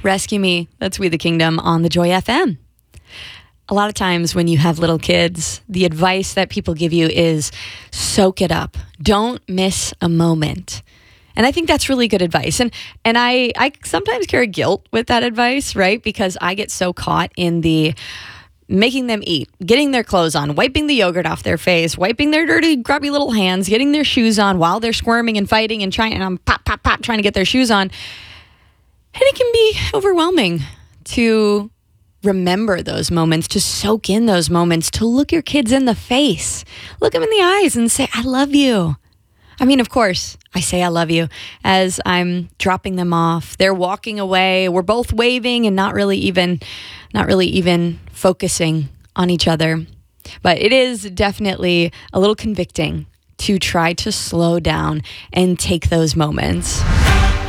Rescue Me. That's We the Kingdom on the Joy FM. A lot of times when you have little kids, the advice that people give you is soak it up. Don't miss a moment. And I think that's really good advice. And I sometimes carry guilt with that advice, right? Because I get so caught in the making them eat, getting their clothes on, wiping the yogurt off their face, wiping their dirty, grubby little hands, getting their shoes on while they're squirming and fighting and trying, and I'm pop, trying to get their shoes on. And it can be overwhelming to remember those moments, to soak in those moments, to look your kids in the face, look them in the eyes and say, I love you. I mean, of course, I say I love you as I'm dropping them off. They're walking away. We're both waving and not really even focusing on each other. But it is definitely a little convicting to try to slow down and take those moments.